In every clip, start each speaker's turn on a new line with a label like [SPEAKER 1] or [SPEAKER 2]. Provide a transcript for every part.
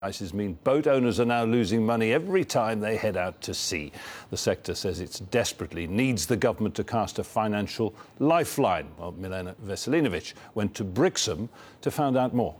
[SPEAKER 1] Prices mean boat owners are now losing money every time they head out to sea. The sector says it desperately needs the government to cast a financial lifeline. Well, Milena Veselinovic went to Brixham to find out more.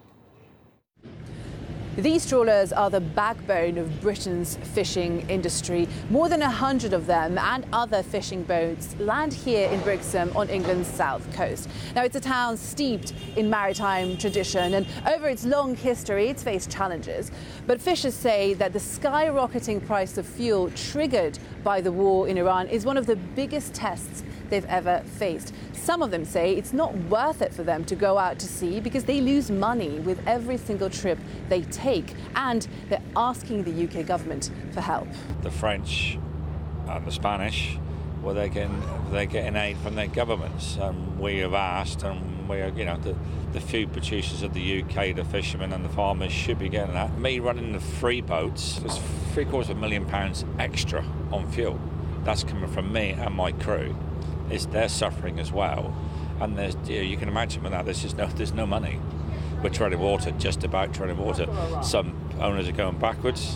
[SPEAKER 2] These trawlers are the backbone of Britain's fishing industry. More than 100 of them and other fishing boats land here in Brixham on England's south coast. Now, it's a town steeped in maritime tradition, and over its long history, it's faced challenges. But fishers say that the skyrocketing price of fuel triggered by the war in Iran is one of the biggest tests they've ever faced. Some of them say it's not worth it for them to go out to sea because they lose money with every single trip they take, and they're asking the UK government for help.
[SPEAKER 3] The French and the Spanish, well, they're getting aid from their governments. We have asked, and we are, the food producers of the UK, the fishermen and the farmers should be getting that. Me running the 3 boats, there's £750,000 extra on fuel. That's coming from me and my crew. They're suffering as well, and you can imagine with that there's no money. We're treading water, just about treading water. Some owners are going backwards,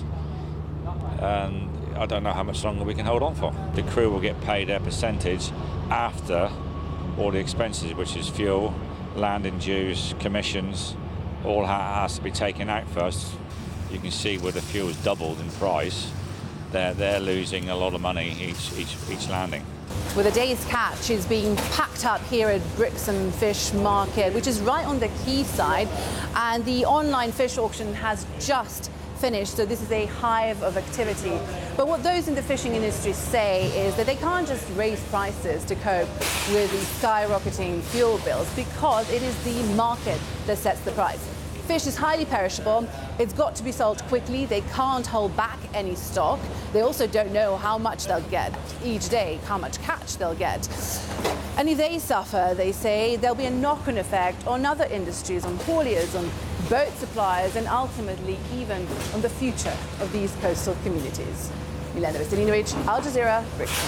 [SPEAKER 3] and I don't know how much longer we can hold on for. The crew will get paid their percentage after all the expenses, which is fuel, landing dues, commissions, all has to be taken out first. You can see where the fuel's doubled in price. They're losing a lot of money each landing.
[SPEAKER 2] Well, the day's catch is being packed up here at Brixham Fish Market, which is right on the quayside, and the online fish auction has just finished, so this is a hive of activity. But what those in the fishing industry say is that they can't just raise prices to cope with the skyrocketing fuel bills, because it is the market that sets the price. Fish is highly perishable. It's got to be sold quickly. They can't hold back any stock. They also don't know how much they'll get each day, how much catch they'll get. And if they suffer, they say, there'll be a knock-on effect on other industries, on hauliers, on boat suppliers, and ultimately even on the future of these coastal communities. Milena Veselinovic, Al Jazeera, Brixham.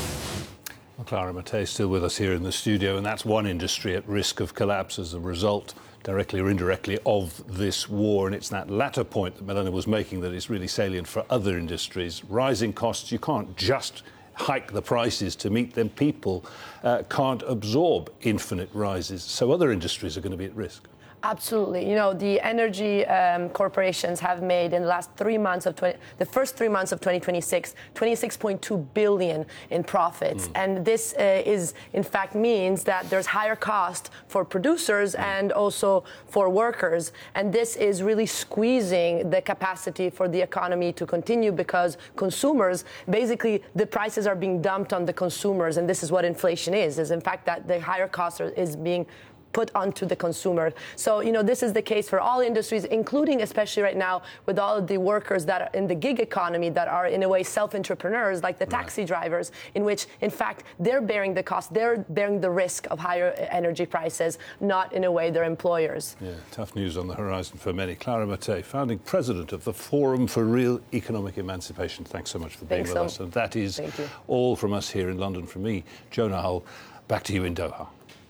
[SPEAKER 1] Well, Clara Mattei is still with us here in the studio, and that's one industry at risk of collapse as a result, directly or indirectly, of this war. And it's that latter point that Milena was making that is really salient for other industries. Rising costs, you can't just hike the prices to meet them. People can't absorb infinite rises, so other industries are going to be at risk.
[SPEAKER 4] Absolutely. The energy corporations have made in the last 3 months the first 3 months of 2026, 26.2 billion in profits. And this in fact means that there's higher cost for producers and also for workers. And this is really squeezing the capacity for the economy to continue, because consumers, basically the prices are being dumped on the consumers. And this is what inflation is in fact that the higher cost is being put onto the consumer. So, this is the case for all industries, including especially right now with all of the workers that are in the gig economy that are in a way self-entrepreneurs, like the taxi drivers, in which, in fact, they're bearing the cost, they're bearing the risk of higher energy prices, not in a way their employers. Yeah,
[SPEAKER 1] tough news on the horizon for many. Clara Mattei, founding president of the Forum for Real Economic Emancipation. Thanks so much for being with us. And that is all from us here in London. From me, Jonah Hull, back to you in Doha.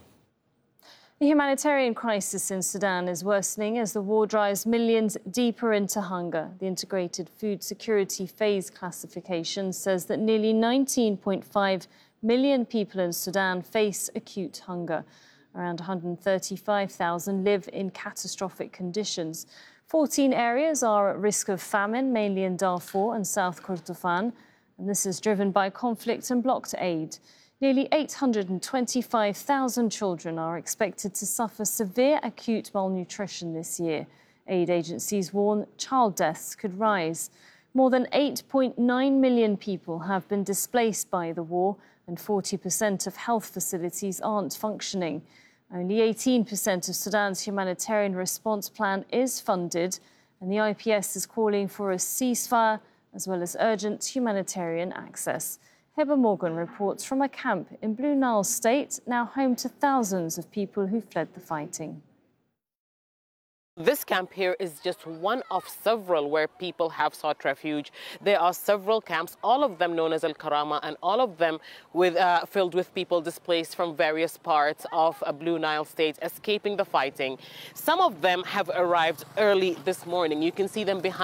[SPEAKER 5] The humanitarian crisis in Sudan is worsening as the war drives millions deeper into hunger. The Integrated Food Security Phase classification says that nearly 19.5 million people in Sudan face acute hunger. Around 135,000 live in catastrophic conditions. 14 areas are at risk of famine, mainly in Darfur and South Kordofan, and this is driven by conflict and blocked aid. Nearly 825,000 children are expected to suffer severe acute malnutrition this year. Aid agencies warn child deaths could rise. More than 8.9 million people have been displaced by the war, and 40% of health facilities aren't functioning. Only 18% of Sudan's humanitarian response plan is funded, and the IPS is calling for a ceasefire as well as urgent humanitarian access. Heber Morgan reports from a camp in Blue Nile State, now home to thousands of people who fled the fighting.
[SPEAKER 6] This camp here is just one of several where people have sought refuge. There are several camps, all of them known as Al Karama, and all of them filled with people displaced from various parts of Blue Nile State, escaping the fighting. Some of them have arrived early this morning. You can see them behind